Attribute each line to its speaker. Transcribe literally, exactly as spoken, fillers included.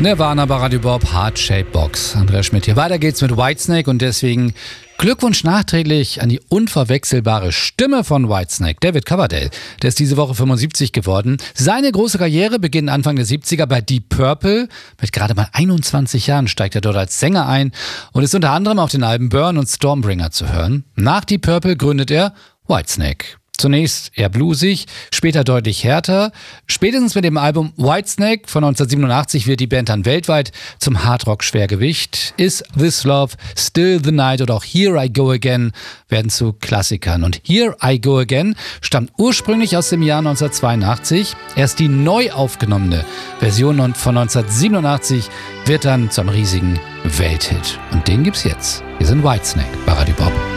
Speaker 1: Nirvana bei Radio Bob, Heart Shape Box. Andreas Schmidt hier. Weiter geht's mit Whitesnake und deswegen Glückwunsch nachträglich an die unverwechselbare Stimme von Whitesnake, David Coverdale. Der ist diese Woche fünfundsiebzig geworden. Seine große Karriere beginnt Anfang der siebziger bei Deep Purple. Mit gerade mal einundzwanzig Jahren steigt er dort als Sänger ein und ist unter anderem auf den Alben Burn und Stormbringer zu hören. Nach Deep Purple gründet er Whitesnake. Zunächst eher bluesig, später deutlich härter. Spätestens mit dem Album Whitesnake von neunzehnhundertsiebenundachtzig wird die Band dann weltweit zum Hardrock-Schwergewicht. Is This Love, Still the Night oder auch Here I Go Again werden zu Klassikern. Und Here I Go Again stammt ursprünglich aus dem Jahr neunzehnhundertzweiundachtzig. Erst die neu aufgenommene Version von neunzehnhundertsiebenundachtzig wird dann zum riesigen Welthit. Und den gibt's jetzt. Wir sind Whitesnake bei Radio Bob.